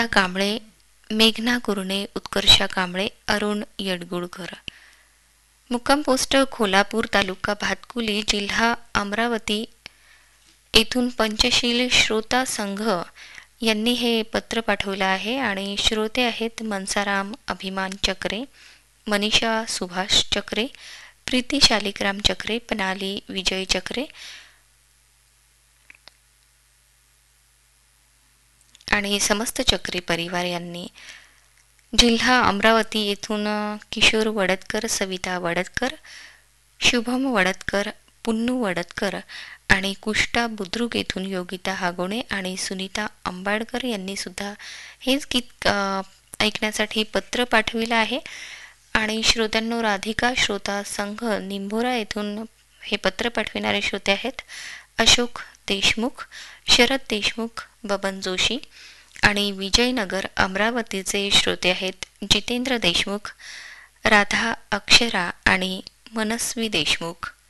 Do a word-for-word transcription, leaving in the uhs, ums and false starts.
गीता कांबळे, मेघना कुरणे, उत्कर्षा कांबळे, अरुण यडगुळकर. मुक्काम पोस्ट खोलापूर, तालुका भातकुली, जिल्हा अमरावती येथून पंचशील श्रोता संघ यांनी हे पत्र पाठवलं आहे. आणि श्रोते आहेत मनसाराम अभिमान चक्रे, मनीषा सुभाष चक्रे, प्रीती शालिग्राम चक्रे, पनाली विजय चक्रे आणि समस्त चक्रे परिवार यांनी. जिल्हा अमरावती येथून किशोर वडतकर, सविता वडतकर, शुभम वडतकर, पुन्नू वडतकर आणि कुष्टा बुद्रुक येथून योगिता हागोणे आणि सुनीता आंबाडकर यांनी सुद्धा हेच गीत ऐकण्यासाठी पत्र पाठविलं आहे. आणि श्रोत्यांनो, राधिका श्रोता संघ निंभोरा येथून हे पत्र पाठविणारे श्रोते आहेत अशोक देशमुख, शरद देशमुख, बबन जोशी. आणि विजयनगर अमरावतीचे श्रोते आहेत जितेंद्र देशमुख, राधा अक्षरा आणि मनस्वी देशमुख.